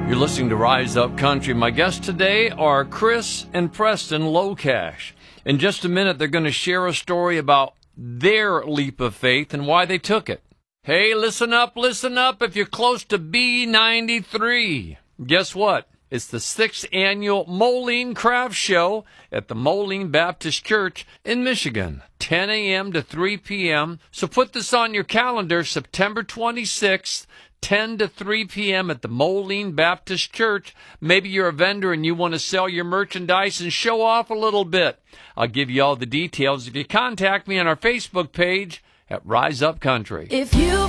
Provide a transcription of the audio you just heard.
You're listening to Rise Up Country. My guests today are Chris and Preston Locash. In just a minute, they're going to share a story about their leap of faith and why they took it. Hey, listen up if you're close to B93. Guess what? It's the 6th annual Moline Craft Show at the Moline Baptist Church in Michigan, 10 a.m. to 3 p.m. So put this on your calendar, September 26th, 10 to 3 p.m. at the Moline Baptist Church. Maybe you're a vendor and you want to sell your merchandise and show off a little bit. I'll give you all the details if you contact me on our Facebook page at Rise Up Country. If you